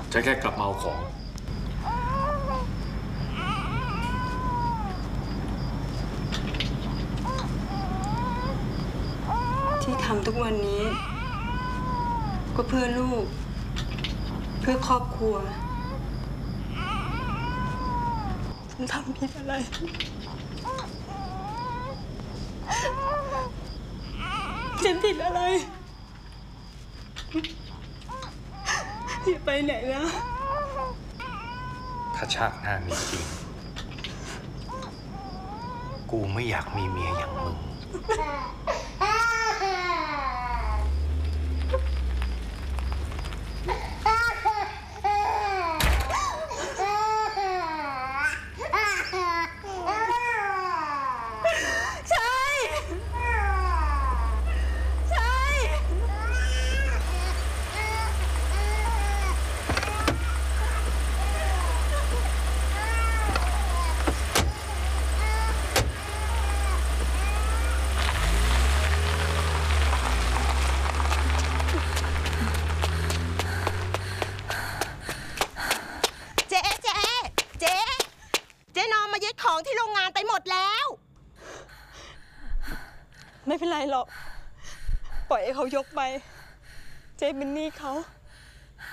ฉันแค่กลับมาเอาของที่ทำทุกวันนี้ก็เพื่อลูกเพื่อครอบครัวฉันทำผิดอะไรฉันผิดอะไรอย่าไปไหนนะถ้าชาติหน้ามีจริงกูไม่อยากมีเมียอย่างมึงของที่โรงงานไปหมดแล้วไม่เป็นไรหรอกปล่อยให้เขายกไปเจ๊เป็นหนี้เขา